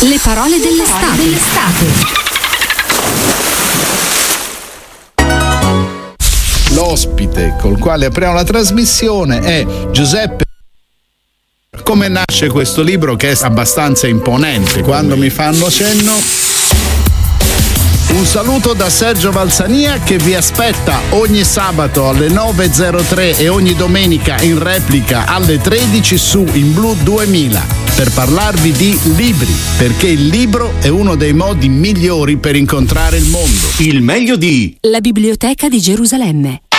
Le parole dell'estate. L'ospite col quale apriamo la trasmissione è Giuseppe. Come nasce questo libro che è abbastanza imponente? Quando mi fanno cenno. Un saluto da Sergio Valsania che vi aspetta ogni sabato alle 9.03 e ogni domenica in replica alle 13 su In Blu 2000 per parlarvi di libri, perché il libro è uno dei modi migliori per incontrare il mondo. Il meglio di La Biblioteca di Gerusalemme.